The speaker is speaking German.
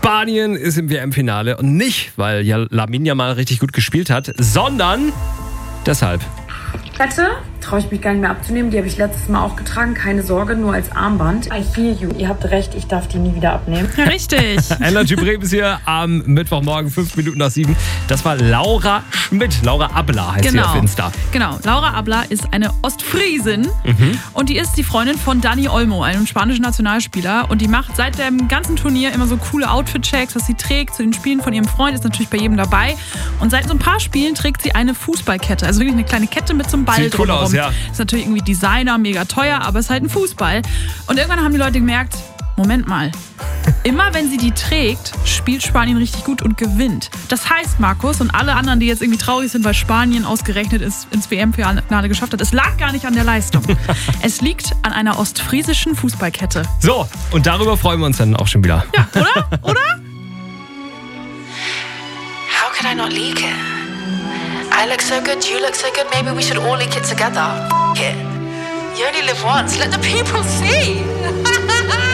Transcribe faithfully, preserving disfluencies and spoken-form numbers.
Spanien ist im W M-Finale und nicht, weil ja Lamine Yamal richtig gut gespielt hat, sondern deshalb. Kette traue ich mich gar nicht mehr abzunehmen. Die habe ich letztes Mal auch getragen. Keine Sorge, nur als Armband. I hear you. Ihr habt recht, ich darf die nie wieder abnehmen. Richtig. Energy Bremen ist hier am Mittwochmorgen, fünf Minuten nach sieben. Das war Laura Schmidt. Laura Abler heißt genau. sie auf Insta. Genau. Laura Abler ist eine Ostfriesin Mhm. und die ist die Freundin von Dani Olmo, einem spanischen Nationalspieler. Und die macht seit dem ganzen Turnier immer so coole Outfit-Checks, was sie trägt zu den Spielen von ihrem Freund. Ist natürlich bei jedem dabei. Und seit so ein paar Spielen trägt sie eine Fußballkette. Also wirklich eine kleine Kette mit so einem Ball Sieht cool drumherum. aus, ja. Ist natürlich irgendwie Designer, mega teuer, aber ist halt ein Fußball. Und irgendwann haben die Leute gemerkt, Moment mal, immer wenn sie die trägt, spielt Spanien richtig gut und gewinnt. Das heißt, Markus und alle anderen, die jetzt irgendwie traurig sind, weil Spanien ausgerechnet ist, ins W M-Finale geschafft hat, es lag gar nicht an der Leistung. Es liegt an einer ostfriesischen Fußballkette. So, und darüber freuen wir uns dann auch schon wieder. Ja, oder? Oder? How could I not leak it? I look so good, you look so good, maybe we should all leak it together. F it. You only live once, let the people see.